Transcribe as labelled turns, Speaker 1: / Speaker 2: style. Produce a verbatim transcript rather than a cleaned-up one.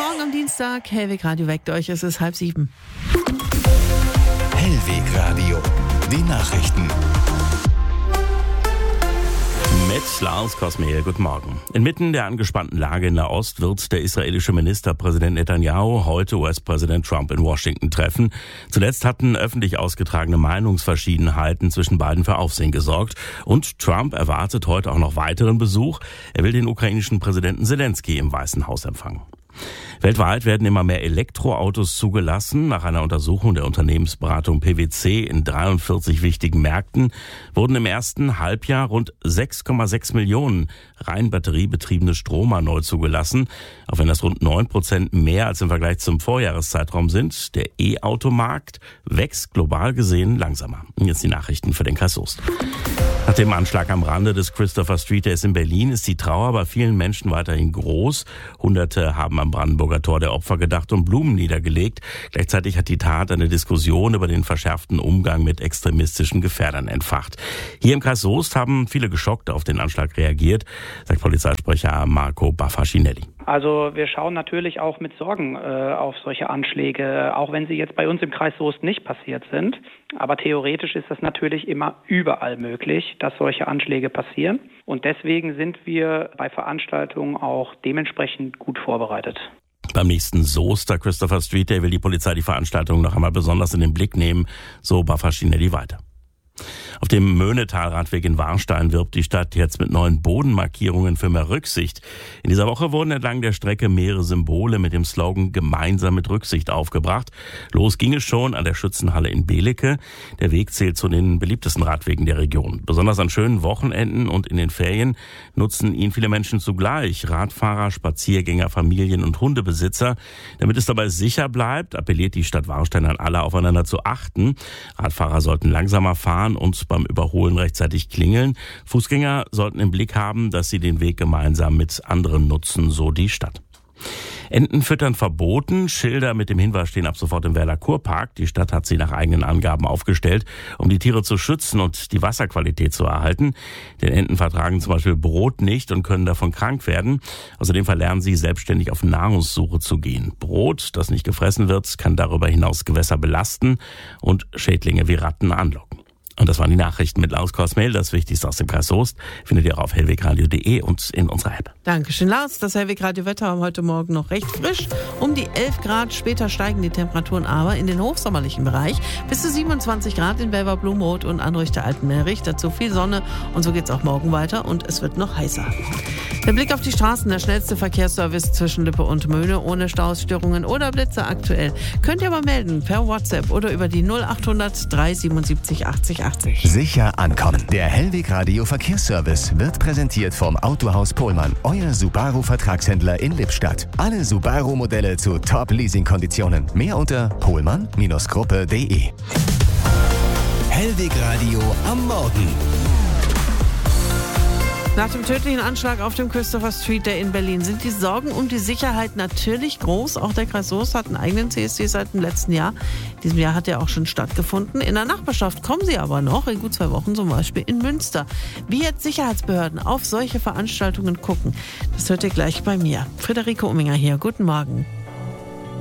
Speaker 1: Morgen am Dienstag. Hellweg Radio weckt euch. Es ist halb sieben.
Speaker 2: Hellweg Radio. Die Nachrichten.
Speaker 3: Mit Lars Kosmehl, guten Morgen. Inmitten der angespannten Lage in Nahost wird der israelische Ministerpräsident Netanyahu heute U S-Präsident Trump in Washington treffen. Zuletzt hatten öffentlich ausgetragene Meinungsverschiedenheiten zwischen beiden für Aufsehen gesorgt. Und Trump erwartet heute auch noch weiteren Besuch. Er will den ukrainischen Präsidenten Zelensky im Weißen Haus empfangen. Weltweit werden immer mehr Elektroautos zugelassen. Nach einer Untersuchung der Unternehmensberatung P W C in dreiundvierzig wichtigen Märkten wurden im ersten Halbjahr rund sechs Komma sechs Millionen rein batteriebetriebene Stromer neu zugelassen. Auch wenn das rund neun Prozent mehr als im Vergleich zum Vorjahreszeitraum sind. Der E-Automarkt wächst global gesehen langsamer. Und jetzt die Nachrichten für den Kreis Soest. Nach dem Anschlag am Rande des Christopher Street Days in Berlin ist die Trauer bei vielen Menschen weiterhin groß. Hunderte haben am Brandenburger Tor der Opfer gedacht und Blumen niedergelegt. Gleichzeitig hat die Tat eine Diskussion über den verschärften Umgang mit extremistischen Gefährdern entfacht. Hier im Kreis Soest haben viele geschockt auf den Anschlag reagiert, sagt Polizeisprecher Marco Baffacinelli.
Speaker 4: Also wir schauen natürlich auch mit Sorgen äh, auf solche Anschläge, auch wenn sie jetzt bei uns im Kreis Soest nicht passiert sind. Aber theoretisch ist das natürlich immer überall möglich, dass solche Anschläge passieren. Und deswegen sind wir bei Veranstaltungen auch dementsprechend gut vorbereitet.
Speaker 3: Beim nächsten Soester Christopher Street Day will die Polizei die Veranstaltung noch einmal besonders in den Blick nehmen, so Baffacinelli weiter. Auf dem Möhnetal-Radweg in Warstein wirbt die Stadt jetzt mit neuen Bodenmarkierungen für mehr Rücksicht. In dieser Woche wurden entlang der Strecke mehrere Symbole mit dem Slogan "Gemeinsam mit Rücksicht" aufgebracht. Los ging es schon an der Schützenhalle in Belecke. Der Weg zählt zu den beliebtesten Radwegen der Region. Besonders an schönen Wochenenden und in den Ferien nutzen ihn viele Menschen zugleich. Radfahrer, Spaziergänger, Familien und Hundebesitzer. Damit es dabei sicher bleibt, appelliert die Stadt Warstein an alle, aufeinander zu achten. Radfahrer sollten langsamer fahren und beim Überholen rechtzeitig klingeln. Fußgänger sollten im Blick haben, dass sie den Weg gemeinsam mit anderen nutzen, so die Stadt. Enten füttern verboten. Schilder mit dem Hinweis stehen ab sofort im Werler Kurpark. Die Stadt hat sie nach eigenen Angaben aufgestellt, um die Tiere zu schützen und die Wasserqualität zu erhalten. Denn Enten vertragen zum Beispiel Brot nicht und können davon krank werden. Außerdem verlernen sie, selbstständig auf Nahrungssuche zu gehen. Brot, das nicht gefressen wird, kann darüber hinaus Gewässer belasten und Schädlinge wie Ratten anlocken. Und das waren die Nachrichten mit Lars Kosmehl. Das Wichtigste aus dem Kreis Soest findet ihr auch auf hellwegradio punkt de und in unserer App.
Speaker 1: Dankeschön, Lars. Das Hellweg-Radio-Wetter heute Morgen noch recht frisch. Um die elf Grad. Später steigen die Temperaturen aber in den hochsommerlichen Bereich. Bis zu siebenundzwanzig Grad in Belver-Blumroth und Anrichter Altenmelrich. Dazu viel Sonne. Und so geht's auch morgen weiter. Und es wird noch heißer. Der Blick auf die Straßen. Der schnellste Verkehrsservice zwischen Lippe und Möhne. Ohne Stausstörungen oder Blitze aktuell. Könnt ihr aber melden per WhatsApp oder über die null achthundert drei siebenundsiebzig achtzig achtzig.
Speaker 2: Sicher ankommen. Der Hellweg Radio Verkehrsservice wird präsentiert vom Autohaus Pohlmann, euer Subaru-Vertragshändler in Lippstadt. Alle Subaru-Modelle zu Top-Leasing-Konditionen. Mehr unter pohlmann Gruppe punkt de. Hellweg Radio am Morgen.
Speaker 1: Nach dem tödlichen Anschlag auf dem Christopher Street Day in Berlin sind die Sorgen um die Sicherheit natürlich groß. Auch der Kreis Soest hat einen eigenen C S D seit dem letzten Jahr. In diesem Jahr hat er auch schon stattgefunden. In der Nachbarschaft kommen sie aber noch, in gut zwei Wochen zum Beispiel in Münster. Wie jetzt Sicherheitsbehörden auf solche Veranstaltungen gucken, das hört ihr gleich bei mir. Friederike Umminger hier, guten Morgen.